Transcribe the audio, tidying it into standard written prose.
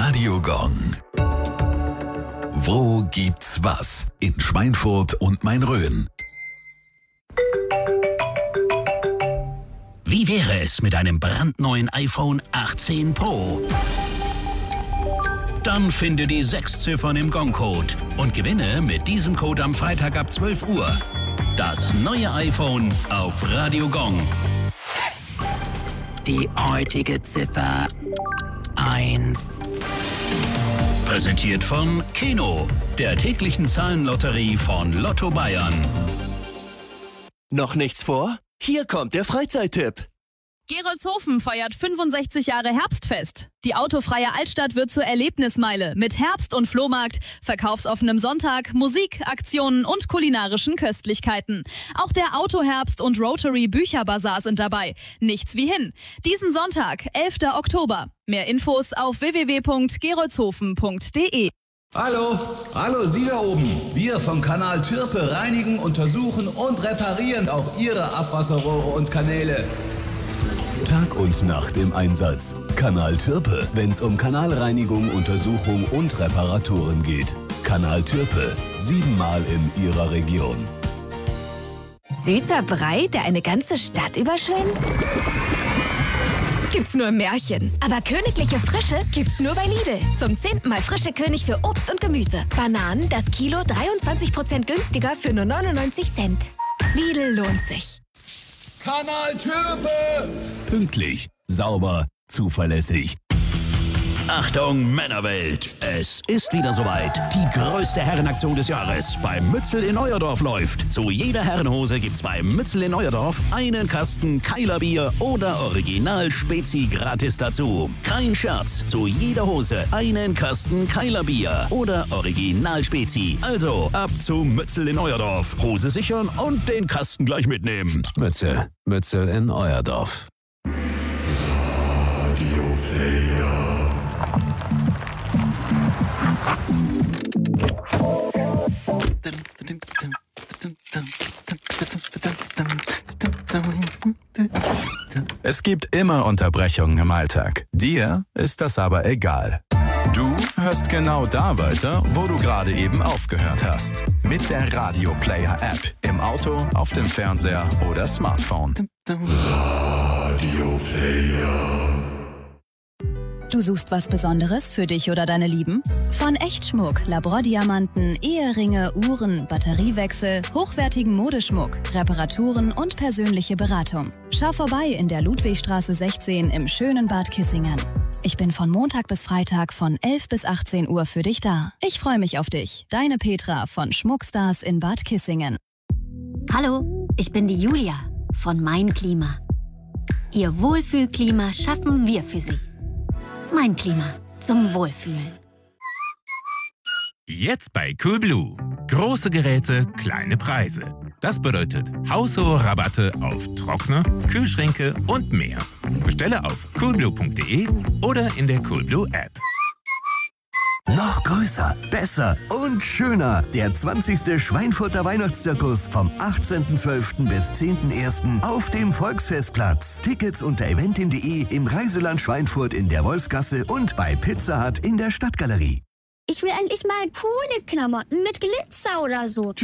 Radio Gong. Wo gibt's was? In Schweinfurt und Main-Rhön. Wie wäre es mit einem brandneuen iPhone 18 Pro? Dann finde die 6 Ziffern im Gong-Code und gewinne mit diesem Code am Freitag ab 12 Uhr das neue iPhone auf Radio Gong. Die heutige Ziffer 1. Präsentiert von Keno, der täglichen Zahlenlotterie von Lotto Bayern. Noch nichts vor? Hier kommt der Freizeittipp. Gerolzhofen feiert 65 Jahre Herbstfest. Die autofreie Altstadt wird zur Erlebnismeile mit Herbst- und Flohmarkt, verkaufsoffenem Sonntag, Musik, Aktionen und kulinarischen Köstlichkeiten. Auch der Autoherbst und Rotary Bücherbazar sind dabei. Nichts wie hin. Diesen Sonntag, 11. Oktober. Mehr Infos auf www.gerolzhofen.de. Hallo, Sie da oben. Wir vom Kanal Türpe reinigen, untersuchen und reparieren auch Ihre Abwasserrohre und Kanäle. Tag und Nacht im Einsatz. Kanal Türpe, wenn's um Kanalreinigung, Untersuchung und Reparaturen geht. Kanal Türpe, 7-mal in Ihrer Region. Süßer Brei, der eine ganze Stadt überschwemmt? Gibt's nur im Märchen. Aber königliche Frische gibt's nur bei Lidl. Zum 10. Mal frische König für Obst und Gemüse. Bananen, das Kilo 23% günstiger für nur 99 Cent. Lidl lohnt sich. Kanal Türpe! Pünktlich, sauber, zuverlässig. Achtung Männerwelt, es ist wieder soweit. Die größte Herrenaktion des Jahres beim Mützel in Euerdorf läuft. Zu jeder Herrenhose gibt's beim Mützel in Euerdorf einen Kasten Keilerbier oder Original Spezi gratis dazu. Kein Scherz, zu jeder Hose einen Kasten Keilerbier oder Original Spezi. Also ab zum Mützel in Euerdorf. Hose sichern und den Kasten gleich mitnehmen. Mützel in Euerdorf. Es gibt immer Unterbrechungen im Alltag. Dir ist das aber egal. Du hörst genau da weiter, wo du gerade eben aufgehört hast. Mit der Radio Player App. Im Auto, auf dem Fernseher oder Smartphone. Radio Player. Du suchst was Besonderes für dich oder deine Lieben? Von Echtschmuck, Labordiamanten, Eheringe, Uhren, Batteriewechsel, hochwertigen Modeschmuck, Reparaturen und persönliche Beratung. Schau vorbei in der Ludwigstraße 16 im schönen Bad Kissingen. Ich bin von Montag bis Freitag von 11 bis 18 Uhr für dich da. Ich freue mich auf dich. Deine Petra von Schmuckstars in Bad Kissingen. Hallo, ich bin die Julia von Mein Klima. Ihr Wohlfühlklima schaffen wir für Sie. Mein Klima zum Wohlfühlen. Jetzt bei Coolblue. Große Geräte, kleine Preise. Das bedeutet haushohe Rabatte auf Trockner, Kühlschränke und mehr. Bestelle auf coolblue.de oder in der Coolblue App. Noch größer, besser und schöner. Der 20. Schweinfurter Weihnachtszirkus vom 18.12. bis 10.01. auf dem Volksfestplatz. Tickets unter eventim.de, im Reiseland Schweinfurt in der Wolfsgasse und bei Pizza Hut in der Stadtgalerie. Ich will endlich mal coole Klamotten mit Glitzer oder so.